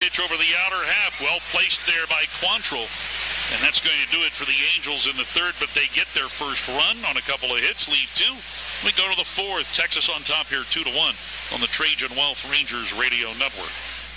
pitch over the outer half. Well placed there by Quantrill. And that's going to do it for the Angels in the third, but they get their first run on a couple of hits, leave two. We go to the fourth. Texas on top here 2-1 on the Trajan Wealth Rangers Radio Network.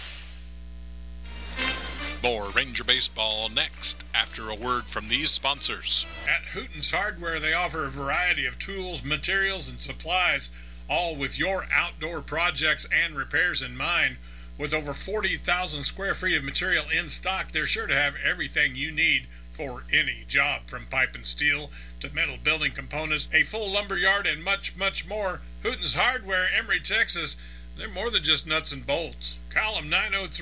More Ranger Baseball next after a word from these sponsors. At Hooten's Hardware, they offer a variety of tools, materials, and supplies, all with your outdoor projects and repairs in mind. With over 40,000 square feet of material in stock, they're sure to have everything you need for any job, from pipe and steel to metal building components, a full lumber yard, and much, much more. Hooten's Hardware, Emory, Texas. They're more than just nuts and bolts. Call them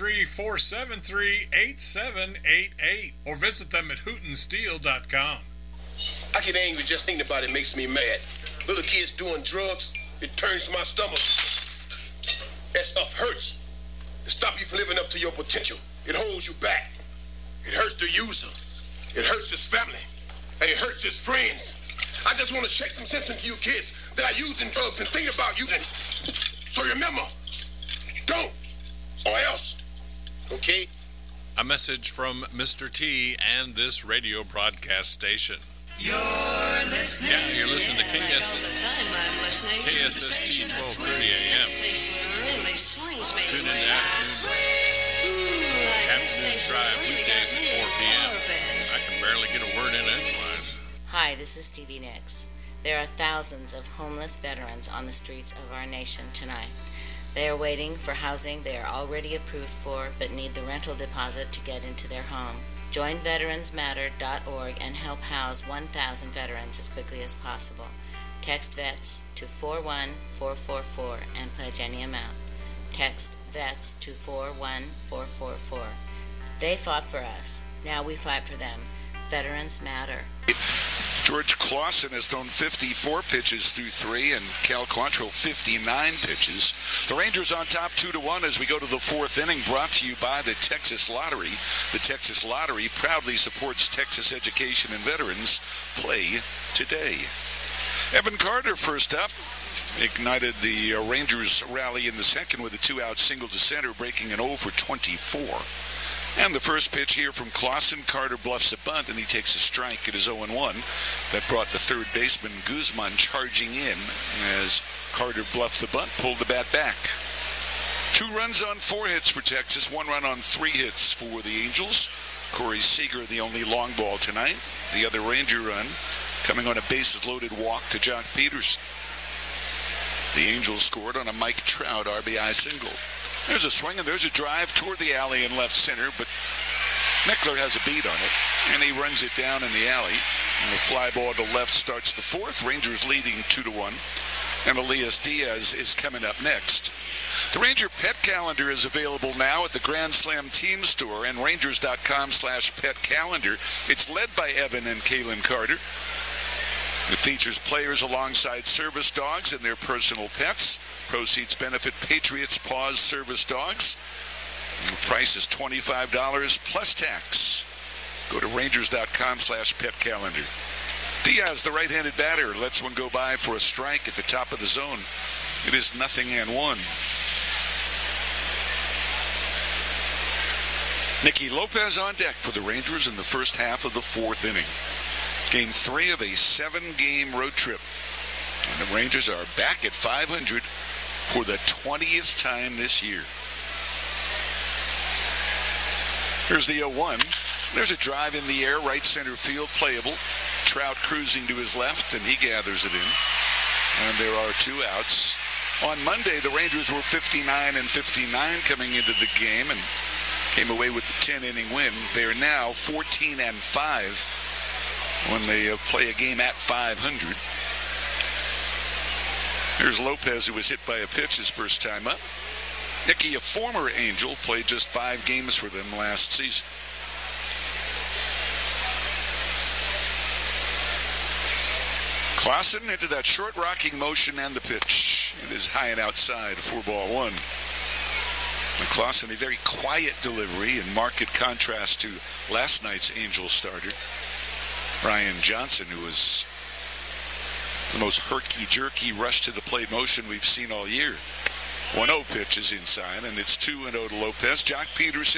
903-473-8788 or visit them at hootensteel.com. I get angry just thinking about it. Makes me mad. Little kids doing drugs, it turns my stomach. That stuff hurts. It stops you from living up to your potential. It holds you back. It hurts the user. It hurts his family. And it hurts his friends. I just want to shake some sense into you kids that are using drugs and thinking about using. So remember, don't, or else, okay? A message from Mr. T and this radio broadcast station. You're listening. Yeah, you're listening to KSST. All the time I'm listening. KSST 1230 AM. Station really swings me. Tune in to afternoon drive weekdays at 4 p.m. I can barely get a word in edgewise. Hi, this is Stevie Nicks. There are thousands of homeless veterans on the streets of our nation tonight. They are waiting for housing they are already approved for, but need the rental deposit to get into their home. Join VeteransMatter.org and help house 1,000 veterans as quickly as possible. Text VETS to 41444 and pledge any amount. Text VETS to 41444. They fought for us. Now we fight for them. Veterans Matter. George Clausen has thrown 54 pitches through three, and Cal Quantrill 59 pitches. The Rangers on top 2-1 as we go to the fourth inning, brought to you by the Texas Lottery. The Texas Lottery proudly supports Texas education and veterans. Play today. Evan Carter first up. Ignited the Rangers rally in the second with a two-out single to center, breaking an 0 for 24. And the first pitch here from Clausen. Carter bluffs a bunt, and he takes a strike at his 0-1. That brought the third baseman Guzman charging in as Carter bluffed the bunt, pulled the bat back. 2 runs on 4 hits for Texas, 1 run on 3 hits for the Angels. Corey Seager, the only long ball tonight. The other Ranger run coming on a bases-loaded walk to Jock Peterson. The Angels scored on a Mike Trout RBI single. There's a swing and there's a drive toward the alley in left center, but Meckler has a beat on it, and he runs it down in the alley. And the fly ball to left starts the fourth. Rangers leading 2-1, and Elias Diaz is coming up next. The Ranger Pet Calendar is available now at the Grand Slam Team Store and Rangers.com/pet calendar. It's led by Evan and Kaylin Carter. It features players alongside service dogs and their personal pets. Proceeds benefit Patriots Paws service dogs. The price is $25 plus tax. Go to Rangers.com/pet calendar. Diaz, the right-handed batter, lets one go by for a strike at the top of the zone. It is 0-1. Nicky Lopez on deck for the Rangers in the first half of the fourth inning. Game 3 of a 7-game road trip. And the Rangers are back at 500 for the 20th time this year. Here's the 0-1. There's a drive in the air, right center field, playable. Trout cruising to his left, and he gathers it in. And there are 2 outs. On Monday, the Rangers were 59-59 coming into the game and came away with the 10-inning win. They are now 14-5 when they play a game at 500. Here's Lopez, who was hit by a pitch his first time up. Nicky, a former Angel, played just 5 games for them last season. Clausen into that short rocking motion and the pitch. It is high and outside for ball 1. And Clausen, a very quiet delivery in marked contrast to last night's Angel starter, Brian Johnson, who was the most herky-jerky rush to the plate motion we've seen all year. 1-0 pitch is inside, and it's 2-0 to Lopez. Jock Peterson